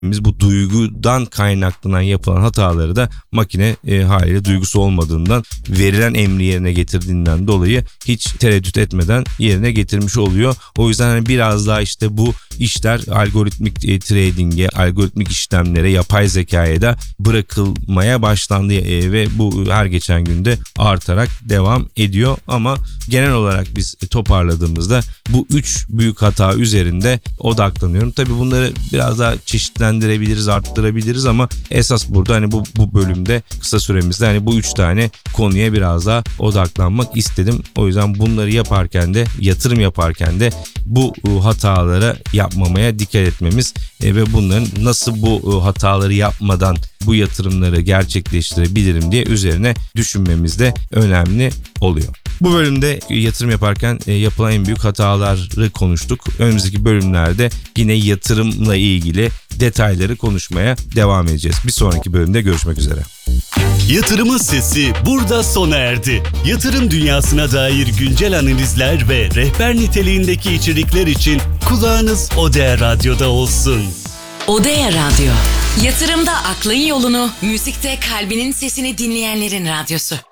Biz bu duygudan kaynaklanan yapılan hataları da makine haliyle duygusu olmadığından, verilen emri yerine getirdiğinden dolayı hiç tereddüt etmeden yerine getirmiş oluyor. O yüzden hani biraz daha işte bu işler algoritmik trading'e, algoritmik işlemlere, yapay zekaya da bırakılmaya başlandı ve bu her geçen günde artarak devam ediyor. Ama genel olarak biz toparladığımızda bu 3 büyük hata üzerinde odaklanıyorum. Tabii bunları biraz daha çeşitlendirebiliriz, arttırabiliriz ama esas burada hani bu bölümde kısa süremizde hani bu 3 tane konuya biraz daha odaklanmak istedim. O yüzden bunları yaparken de, yatırım yaparken de bu hatalara yapmamaya dikkat etmemiz ve bunların nasıl bu hataları yapmadan bu yatırımları gerçekleştirebilirim diye üzerine düşünmemiz de önemli oluyor. Bu bölümde yatırım yaparken yapılan en büyük hataları konuştuk. Önümüzdeki bölümlerde yine yatırımla ilgili detayları konuşmaya devam edeceğiz. Bir sonraki bölümde görüşmek üzere. Yatırımın sesi burada sona erdi. Yatırım dünyasına dair güncel analizler ve rehber niteliğindeki içerikler için kulağınız Odea Radyo'da olsun. Odea Radyo, yatırımda aklın yolunu, müzikte kalbinin sesini dinleyenlerin radyosu.